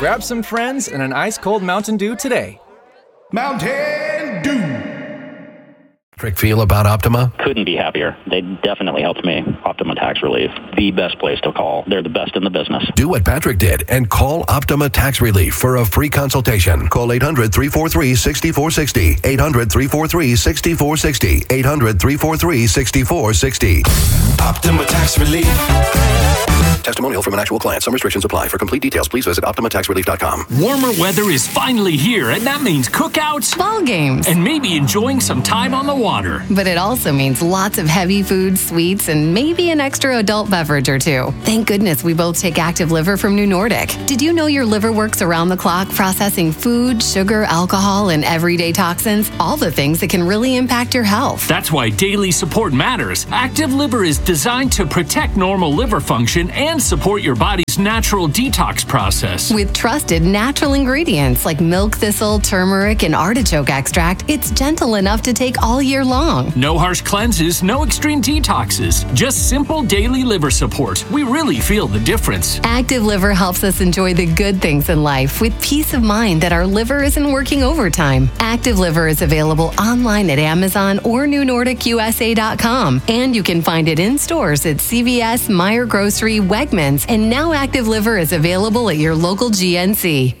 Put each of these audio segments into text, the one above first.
Grab some friends and an ice-cold Mountain Dew today. Mountain Dew. Trick feel about Optima? Couldn't be happier. They definitely helped me. Optima Tax Relief, the best place to call. They're the best in the business. Do what Patrick did and call Optima Tax Relief for a free consultation. Call 800-343-6460. 800-343-6460. 800-343-6460. Optima Tax Relief. Testimonial from an actual client. Some restrictions apply. For complete details, please visit OptimaTaxRelief.com. Warmer weather is finally here, and that means cookouts, ball games, and maybe enjoying some time on the water. But it also means lots of heavy food, sweets, and maybe an extra adult beverage or two. Thank goodness we both take Active Liver from New Nordic. Did you know your liver works around the clock processing food, sugar, alcohol, and everyday toxins? All the things that can really impact your health. That's why daily support matters. Active Liver is designed to protect normal liver function and support your body's natural detox process. With trusted natural ingredients like milk thistle, turmeric, and artichoke extract, it's gentle enough to take all year long. No harsh cleanses, no extreme detoxes, just simple daily liver support. We really feel the difference. Active Liver helps us enjoy the good things in life with peace of mind that our liver isn't working overtime. Active Liver is available online at Amazon or NewNordicUSA.com, and you can find it in stores at CVS, Meijer Grocery, Wegmans, and now Active Liver is available at your local GNC.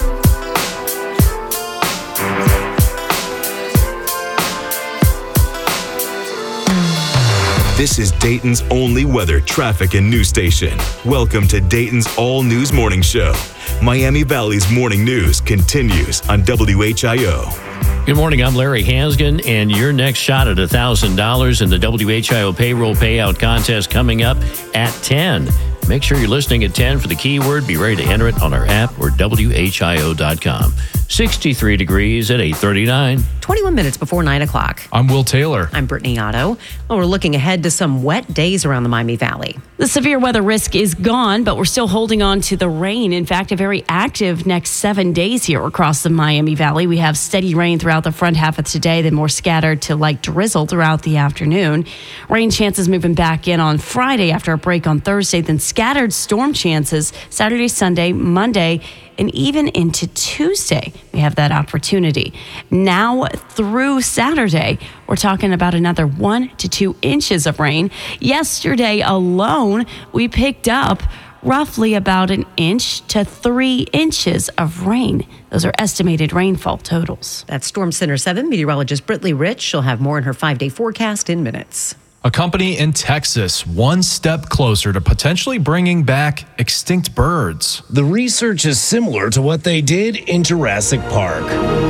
This is Dayton's only weather, traffic, and news station. Welcome to Dayton's All News Morning Show. Miami Valley's morning news continues on WHIO. Good morning, I'm Larry Hansgen, and your next shot at $1,000 in the WHIO payroll payout contest coming up at 10. Make sure you're listening at 10 for the keyword. Be ready to enter it on our app or WHIO.com. 63 degrees at 8:39. 21 minutes before 9 o'clock. I'm Will Taylor. I'm Brittany Otto. Well, we're looking ahead to some wet days around the Miami Valley. The severe weather risk is gone, but we're still holding on to the rain. In fact, a very active next 7 days here across the Miami Valley. We have steady rain throughout the front half of today, then more scattered to light drizzle throughout the afternoon. Rain chances moving back in on Friday after a break on Thursday, then scattered storm chances Saturday, Sunday, Monday, and even into Tuesday, we have that opportunity. Now through Saturday, we're talking about another 1 to 2 inches of rain. Yesterday alone, we picked up roughly about 1 inch to 3 inches of rain. Those are estimated rainfall totals. That's Storm Center 7 meteorologist Brittany Rich. She'll have more in her 5-day forecast in minutes. A company in Texas, one step closer to potentially bringing back extinct birds. The research is similar to what they did in Jurassic Park.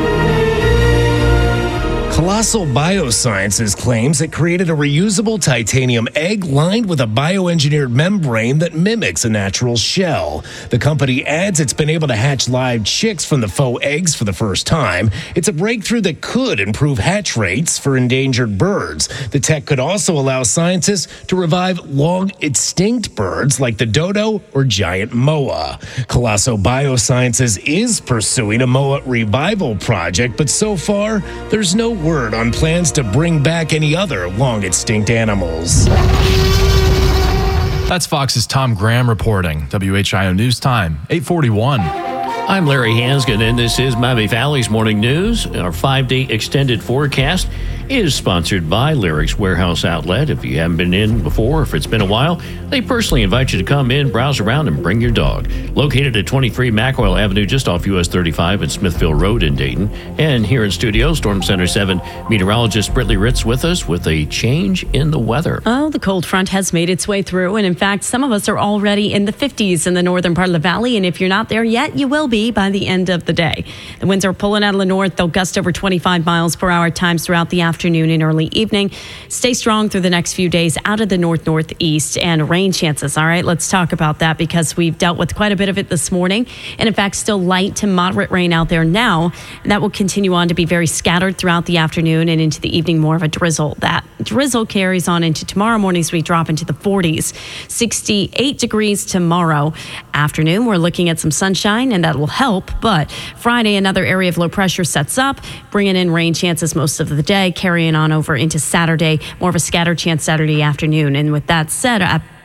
Colossal Biosciences claims it created a reusable titanium egg lined with a bioengineered membrane that mimics a natural shell. The company adds it's been able to hatch live chicks from the faux eggs for the first time. It's a breakthrough that could improve hatch rates for endangered birds. The tech could also allow scientists to revive long-extinct birds like the dodo or giant moa. Colossal Biosciences is pursuing a moa revival project, but so far, there's no word on plans to bring back any other long-extinct animals. That's Fox's Tom Graham reporting. WHIO News Time, 8:41. I'm Larry Hansgen, and this is Miami Valley's Morning News. Our 5-day extended forecast is sponsored by Lyric's Warehouse Outlet. If you haven't been in before, if it's been a while, they personally invite you to come in, browse around, and bring your dog. Located at 23 McOil Avenue, just off US 35 and Smithville Road in Dayton. And here in studio, Storm Center 7 meteorologist Brittany Ritz with us with a change in the weather. Oh, the cold front has made its way through, and in fact, some of us are already in the 50s in the northern part of the valley, and if you're not there yet, you will be by the end of the day. The winds are pulling out of the north. They'll gust over 25 miles per hour at times throughout the afternoon and early evening. Stay strong through the next few days out of the north-northeast, and rain chances. All right, let's talk about that because we've dealt with quite a bit of it this morning, and in fact, still light to moderate rain out there now. That will continue on to be very scattered throughout the afternoon and into the evening, more of a drizzle. That drizzle carries on into tomorrow morning as we drop into the 40s. 68 degrees tomorrow afternoon. We're looking at some sunshine, and that will help. But Friday, another area of low pressure sets up, bringing in rain chances most of the day, carrying on over into Saturday, more of a scattered chance Saturday afternoon. And with that said,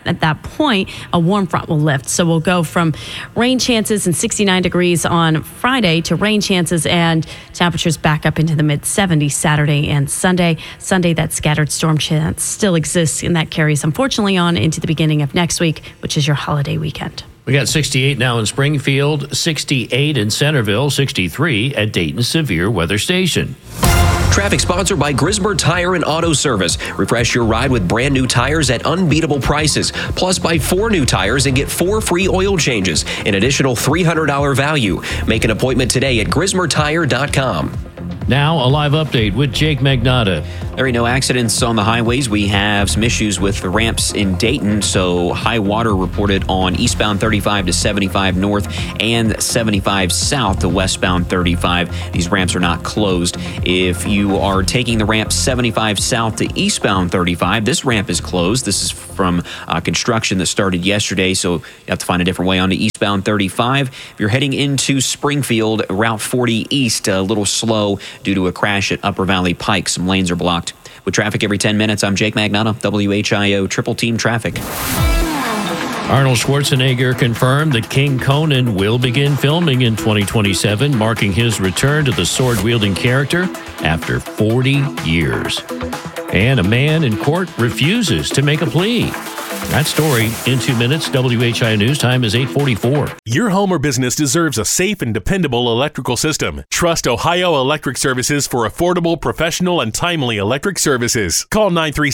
at that point, a warm front will lift. So we'll go from rain chances and 69 degrees on Friday to rain chances and temperatures back up into the mid-70s Saturday and Sunday. Sunday, that scattered storm chance still exists, and that carries, unfortunately, on into the beginning of next week, which is your holiday weekend. We got 68 now in Springfield, 68 in Centerville, 63 at Dayton's Severe Weather Station. Traffic sponsored by Grismer Tire and Auto Service. Refresh your ride with brand new tires at unbeatable prices. Plus, buy 4 new tires and get 4 free oil changes. An additional $300 value. Make an appointment today at GrismerTire.com. Now, a live update with Jake Magnotta. There are no accidents on the highways. We have some issues with the ramps in Dayton, so high water reported on eastbound 35 to 75 north and 75 south to westbound 35. These ramps are not closed. If you are taking the ramp 75 south to eastbound 35, this ramp is closed. This is from construction that started yesterday, so you have to find a different way onto eastbound 35. If you're heading into Springfield, Route 40 east, a little slow due to a crash at Upper Valley Pike. Some lanes are blocked. With traffic every 10 minutes, I'm Jake Magnotta, WHIO Triple Team Traffic. Arnold Schwarzenegger confirmed that King Conan will begin filming in 2027, marking his return to the sword-wielding character after 40 years. And a man in court refuses to make a plea. That story in 2 minutes. WHIO News Time is 8:44. Your home or business deserves a safe and dependable electrical system. Trust Ohio Electric Services for affordable, professional, and timely electric services. Call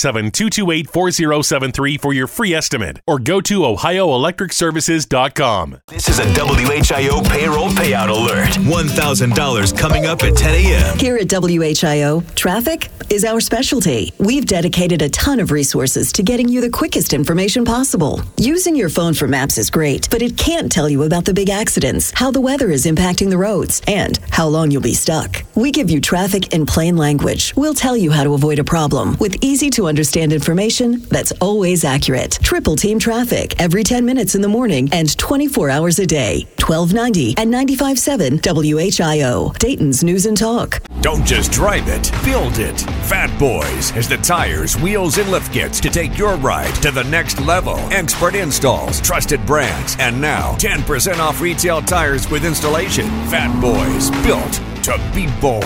937-228-4073 for your free estimate or go to ohioelectricservices.com. This is a WHIO payroll payout alert. $1,000 coming up at 10 a.m. Here at WHIO, traffic is our specialty. We've dedicated a ton of resources to getting you the quickest information possible. Using your phone for maps is great, but it can't tell you about the big accidents, how the weather is impacting the roads, and how long you'll be stuck. We give you traffic in plain language. We'll tell you how to avoid a problem with easy-to-understand information that's always accurate. Triple Team Traffic every 10 minutes in the morning and 24 hours a day. 1290 and 95.7 WHIO, Dayton's News and Talk. Don't just drive it, build it. Fat Boys has the tires, wheels, and lift kits to take your ride to the next level. Expert installs, trusted brands, and now 10% off retail tires with installation. Fat Boys, built to be bold.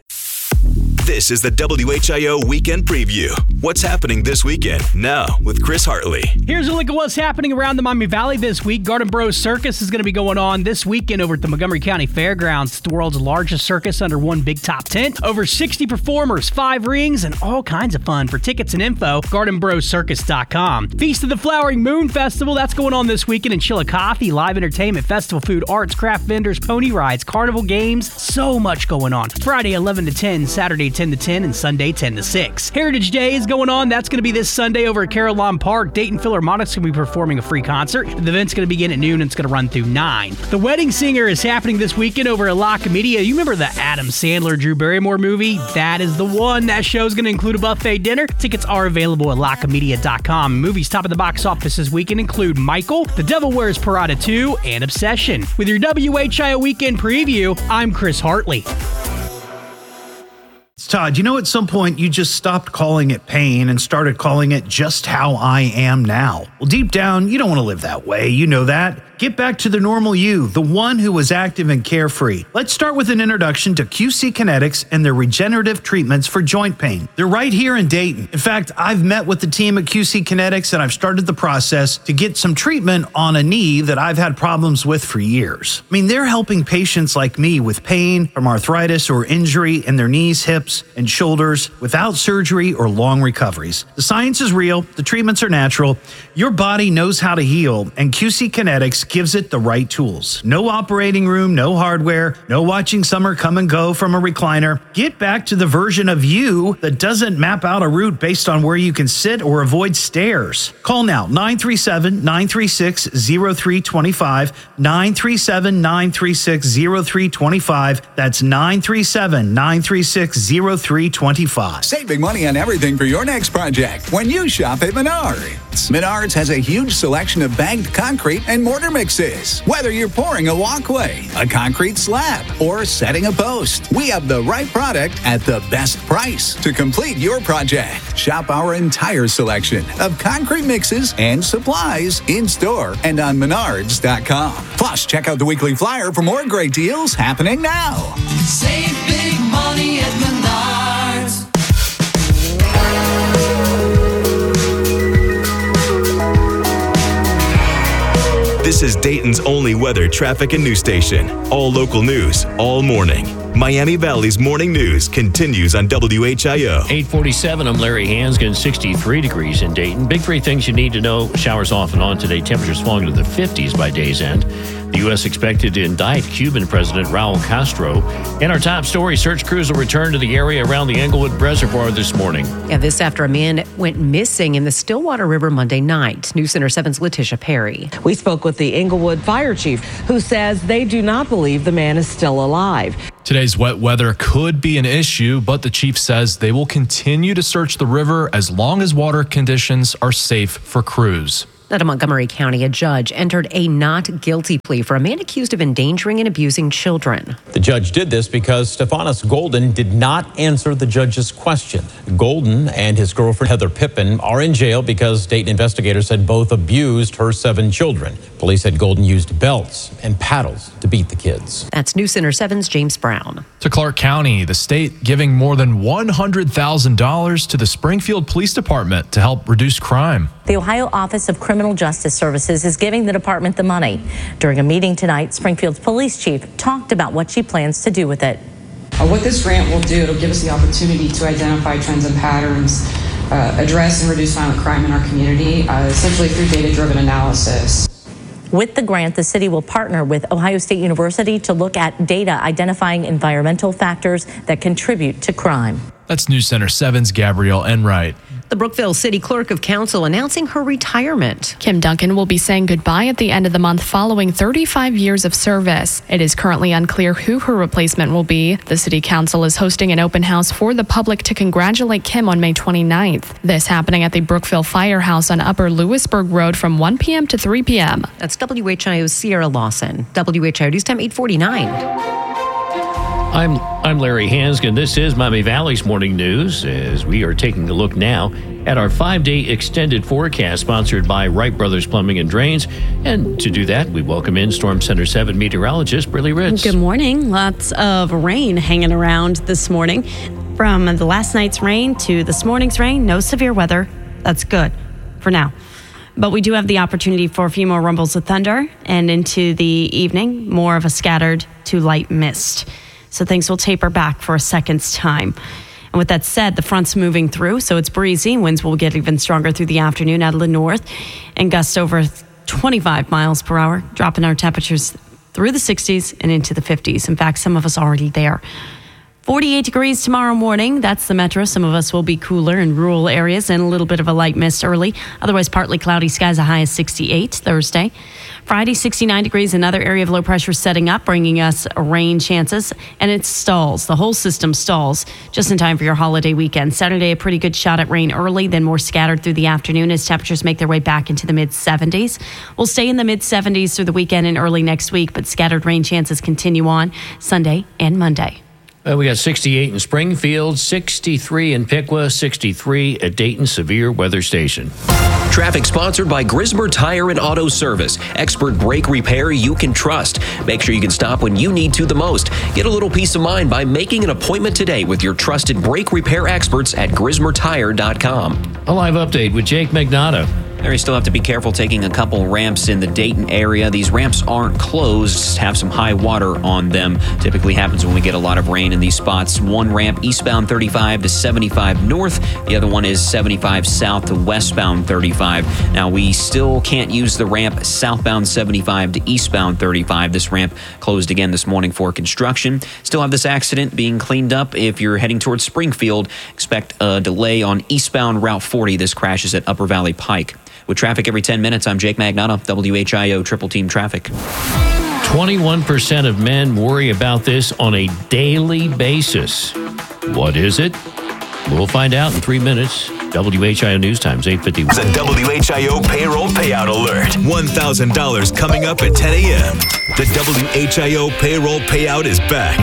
This is the WHIO Weekend Preview. What's happening this weekend? Now with Chris Hartley. Here's a look at what's happening around the Miami Valley this week. Garden Bros Circus is going to be going on this weekend over at the Montgomery County Fairgrounds. It's the world's largest circus under one big top tent. Over 60 performers, 5 rings, and all kinds of fun. For tickets and info, gardenbroscircus.com. Feast of the Flowering Moon Festival, that's going on this weekend in Chillicothe. Live entertainment, festival food, arts, craft vendors, pony rides, carnival games, so much going on. Friday 11 to 10, Saturday 10 to 10, and Sunday 10 to 6. Heritage Day is going on. That's going to be this Sunday over at Carillon Park. Dayton Philharmonic's going to be performing a free concert. The event's going to begin at noon and it's going to run through 9. The Wedding Singer is happening this weekend over at La Comedia. You remember the Adam Sandler, Drew Barrymore movie? That is the one. That show's going to include a buffet dinner. Tickets are available at lacomedia.com. Movies top of the box office this weekend include Michael, The Devil Wears Prada 2, and Obsession. With your WHIO Weekend Preview, I'm Chris Hartley. Todd, you know, at some point you just stopped calling it pain and started calling it just how I am now. Well, deep down, you don't want to live that way. You know that. Get back to the normal you, the one who was active and carefree. Let's start with an introduction to QC Kinetics and their regenerative treatments for joint pain. They're right here in Dayton. In fact, I've met with the team at QC Kinetics and I've started the process to get some treatment on a knee that I've had problems with for years. I mean, they're helping patients like me with pain from arthritis or injury in their knees, hips, and shoulders without surgery or long recoveries. The science is real. The treatments are natural. Your body knows how to heal, and QC Kinetics gives it the right tools. No operating room, no hardware, no watching summer come and go from a recliner. Get back to the version of you that doesn't map out a route based on where you can sit or avoid stairs. Call now, 937-936-0325, 937-936-0325. That's 937-936-0325. Saving money on everything for your next project when you shop at Menards. results. Menards has a huge selection of bagged concrete and mortar mixes. Whether you're pouring a walkway, a concrete slab, or setting a post, we have the right product at the best price to complete your project. Shop our entire selection of concrete mixes and supplies in-store and on Menards.com. Plus, check out the weekly flyer for more great deals happening now. Save big money at Menards. This is Dayton's only weather, traffic, and news station. All local news, all morning. Miami Valley's morning news continues on WHIO. 8:47, I'm Larry Hansgen, 63 degrees in Dayton. Big three things you need to know. Showers off and on today. Temperatures falling into the 50s by day's end. The U.S. expected to indict Cuban President Raul Castro. And our top story, search crews will return to the area around the Englewood Reservoir this morning. Yeah, this after a man went missing in the Stillwater River Monday night. News Center 7's Letitia Perry. We spoke with the Englewood fire chief, who says they do not believe the man is still alive. Today's wet weather could be an issue, but the chief says they will continue to search the river as long as water conditions are safe for crews. Out of Montgomery County, a judge entered a not guilty plea for a man accused of endangering and abusing children. The judge did this because Stephanos Golden did not answer the judge's question. Golden and his girlfriend Heather Pippin are in jail because Dayton investigators said both abused her 7 children. Police said Golden used belts and paddles to beat the kids. That's News Center 7's James Brown. To Clark County, the state giving more than $100,000 to the Springfield Police Department to help reduce crime. The Ohio Office of Criminal Justice Services is giving the department the money. During a meeting tonight, Springfield's police chief talked about what she plans to do with it. What this grant will do, it'll give us the opportunity to identify trends and patterns, address and reduce violent crime in our community, essentially through data-driven analysis. With the grant, the city will partner with Ohio State University to look at data identifying environmental factors that contribute to crime. That's News Center 7's Gabrielle Enright. The Brookville City Clerk of Council announcing her retirement. Kim Duncan will be saying goodbye at the end of the month following 35 years of service. It is currently unclear who her replacement will be. The City Council is hosting an open house for the public to congratulate Kim on May 29th. This happening at the Brookville Firehouse on Upper Lewisburg Road from 1 p.m. to 3 p.m. That's WHIO's Sierra Lawson. WHIO News Time 8:49. I'm Larry Hansgen. This is Miami Valley's Morning News as we are taking a look now at our 5-day extended forecast sponsored by Wright Brothers Plumbing and Drains. And to do that, we welcome in Storm Center 7 meteorologist Briley Ritz. Good morning. Lots of rain hanging around this morning. From the last night's rain to this morning's rain, no severe weather. That's good for now. But we do have the opportunity for a few more rumbles of thunder, and into the evening, more of a scattered to light mist. So things will taper back for a second's time. And with that said, the front's moving through, so it's breezy. Winds will get even stronger through the afternoon out of the north and gusts over 25 miles per hour, dropping our temperatures through the 60s and into the 50s. In fact, some of us already there. 48 degrees tomorrow morning. That's the metro. Some of us will be cooler in rural areas and a little bit of a light mist early. Otherwise, partly cloudy skies, a high of 68 Thursday. Friday, 69 degrees. Another area of low pressure setting up, bringing us rain chances. And it stalls. The whole system stalls just in time for your holiday weekend. Saturday, a pretty good shot at rain early, then more scattered through the afternoon as temperatures make their way back into the mid-70s. We'll stay in the mid-70s through the weekend and early next week, but scattered rain chances continue on Sunday and Monday. We got 68 in Springfield, 63 in Piqua, 63 at Dayton Severe Weather Station. Traffic sponsored by Grismer Tire and Auto Service. Expert brake repair you can trust. Make sure you can stop when you need to the most. Get a little peace of mind by making an appointment today with your trusted brake repair experts at GrismerTire.com. A live update with Jake Magnotta. There, you still have to be careful taking a couple ramps in the Dayton area. These ramps aren't closed, have some high water on them. Typically happens when we get a lot of rain in these spots. One ramp eastbound 35 to 75 north. The other one is 75 south to westbound 35. Now, we still can't use the ramp southbound 75 to eastbound 35. This ramp closed again this morning for construction. Still have this accident being cleaned up. If you're heading towards Springfield, expect a delay on eastbound Route 40. This crashes at Upper Valley Pike. With traffic every 10 minutes, I'm Jake Magnotta, WHIO Triple Team Traffic. 21% of men worry about this on a daily basis. What is it? We'll find out in 3 minutes. WHIO News Times, 8:51. The WHIO payroll payout alert. $1,000 coming up at 10 a.m. The WHIO payroll payout is back.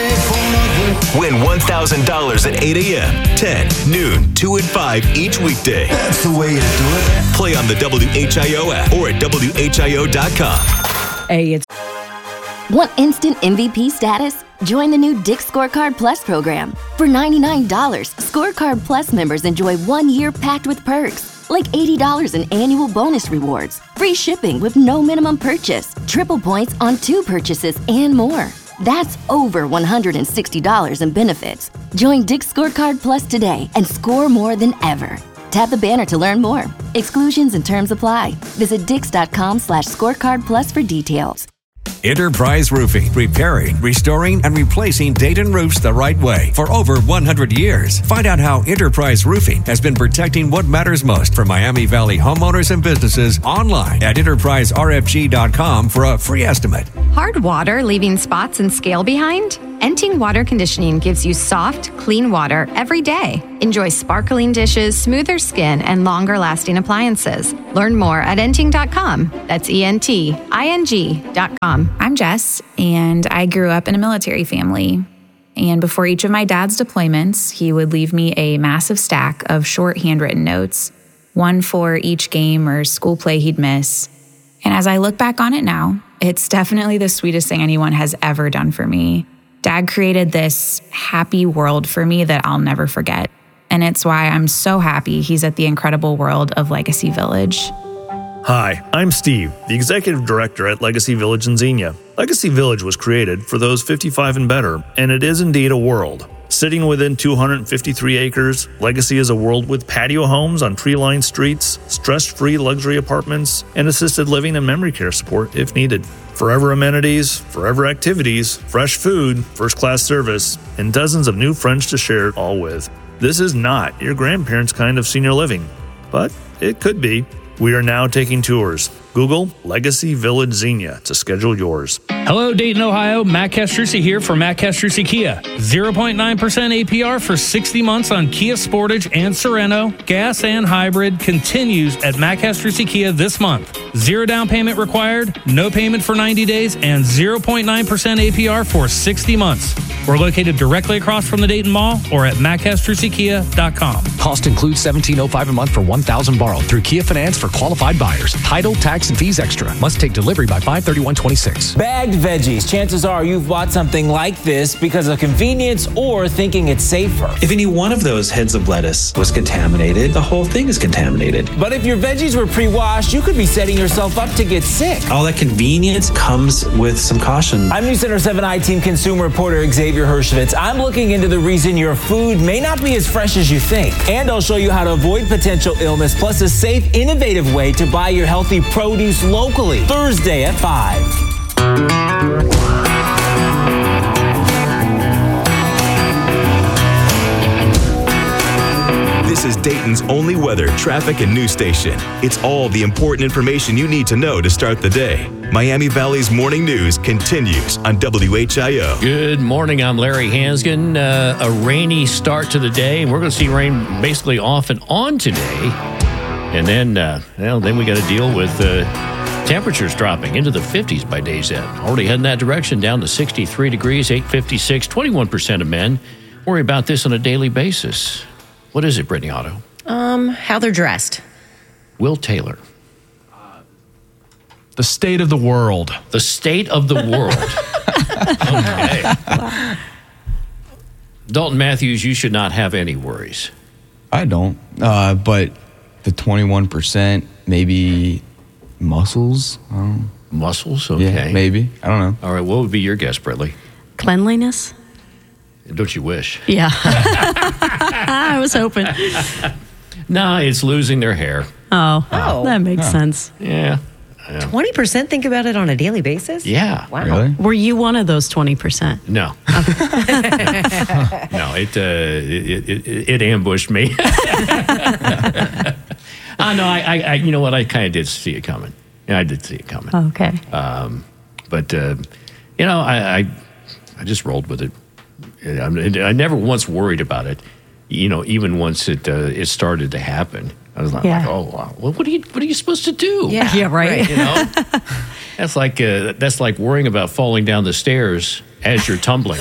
Win $1,000 at 8 a.m., 10, noon, 2 and 5 each weekday. That's the way you do it. Play on the WHIO app or at WHIO.com. Hey, it's... Want instant MVP status? Join the new Dick's Scorecard Plus program. For $99, Scorecard Plus members enjoy 1 year packed with perks, like $80 in annual bonus rewards, free shipping with no minimum purchase, triple points on 2 purchases, and more. That's over $160 in benefits. Join Dick's Scorecard Plus today and score more than ever. Tap the banner to learn more. Exclusions and terms apply. Visit dix.com/scorecardplus for details. Enterprise Roofing, repairing, restoring, and replacing Dayton roofs the right way for over 100 years. Find out how Enterprise Roofing has been protecting what matters most for Miami Valley homeowners and businesses online at enterpriserfg.com for a free estimate. Hard water leaving spots and scale behind? Enting Water Conditioning gives you soft, clean water every day. Enjoy sparkling dishes, smoother skin, and longer-lasting appliances. Learn more at enting.com. That's ENTING.com. I'm Jess, and I grew up in a military family. And before each of my dad's deployments, he would leave me a massive stack of short handwritten notes, one for each game or school play he'd miss. And as I look back on it now, it's definitely the sweetest thing anyone has ever done for me. Dad created this happy world for me that I'll never forget. And it's why I'm so happy he's at the incredible world of Legacy Village. Hi, I'm Steve, the Executive Director at Legacy Village in Xenia. Legacy Village was created for those 55 and better, and it is indeed a world. Sitting within 253 acres, Legacy is a world with patio homes on tree-lined streets, stress-free luxury apartments, and assisted living and memory care support if needed. Forever amenities, forever activities, fresh food, first-class service, and dozens of new friends to share it all with. This is not your grandparents' kind of senior living, but it could be. We are now taking tours. Google Legacy Village Xenia to schedule yours. Hello, Dayton, Ohio. Matt Castrucci here for Matt Castrucci Kia. 0.9% APR for 60 months on Kia Sportage and Sorento. Gas and hybrid continues at Matt Castrucci Kia this month. 0 down payment required, no payment for 90 days, and 0.9% APR for 60 months. We're located directly across from the Dayton Mall or at mattcastruccikia.com. Cost includes $1,705 a month for $1,000 borrowed through Kia Finance for qualified buyers. Title, tax, and fees extra. Must take delivery by 5/31/26. Bagged veggies. Chances are you've bought something like this because of convenience or thinking it's safer. If any one of those heads of lettuce was contaminated, the whole thing is contaminated. But if your veggies were pre-washed, you could be setting yourself up to get sick. All that convenience comes with some caution. I'm News Center 7 I-Team consumer reporter Xavier Hershevitz. I'm looking into the reason your food may not be as fresh as you think. And I'll show you how to avoid potential illness, plus a safe, innovative way to buy your healthy produce locally. Thursday at 5. This is Dayton's only weather, traffic, and news station. It's all the important information you need to know to start the day. Miami Valley's morning news continues on WHIO. Good morning. I'm Larry Hansgen. A rainy start to the day. We're going to see rain basically off and on today. And then, then we got to deal with temperatures dropping into the 50s by day's end. Already heading that direction, down to 63 degrees, 856, 21% of men worry about this on a daily basis. What is it, Brittany Otto? How they're dressed. Will Taylor. The state of the world. The state of the world. Okay. Dalton Matthews, you should not have any worries. I don't. But the 21%, maybe muscles. Muscles? Okay. Yeah, maybe. I don't know. All right. What would be your guess, Bradley? Cleanliness? Don't you wish? Yeah. I was hoping. No, it's losing their hair. Oh, that makes sense. Yeah. 20% think about it on a daily basis? Yeah. Wow. Really? Were you one of those 20%? No. No, it ambushed me. No, I you know what? I kind of did see it coming. Yeah, I did see it coming. Oh, okay. But I just rolled with it. I never once worried about it. even once it started to happen, I was like, oh, wow. Well, what are you supposed to do? Yeah, right. That's like worrying about falling down the stairs as you're tumbling.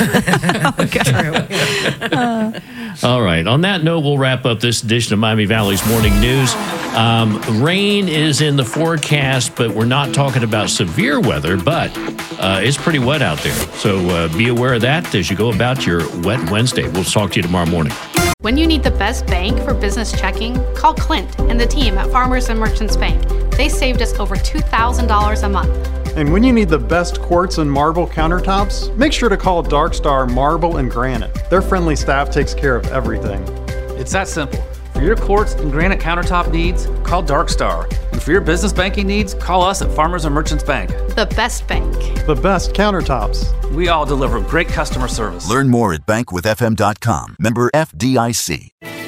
All right. On that note, we'll wrap up this edition of Miami Valley's Morning News. Rain is in the forecast, but we're not talking about severe weather, but it's pretty wet out there. So be aware of that as you go about your wet Wednesday. We'll talk to you tomorrow morning. When you need the best bank for business checking, call Clint and the team at Farmers and Merchants Bank. They saved us over $2,000 a month. And when you need the best quartz and marble countertops, make sure to call Dark Star Marble and Granite. Their friendly staff takes care of everything. It's that simple. For your quartz and granite countertop needs, call Dark Star. And for your business banking needs, call us at Farmers and Merchants Bank. The best bank. The best countertops. We all deliver great customer service. Learn more at bankwithfm.com. Member FDIC.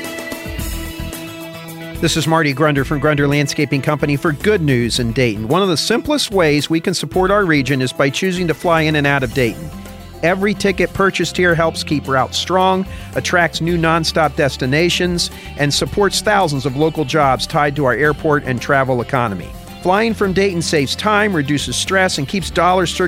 This is Marty Grunder from Grunder Landscaping Company for Good News in Dayton. One of the simplest ways we can support our region is by choosing to fly in and out of Dayton. Every ticket purchased here helps keep routes strong, attracts new nonstop destinations, and supports thousands of local jobs tied to our airport and travel economy. Flying from Dayton saves time, reduces stress, and keeps dollars circulating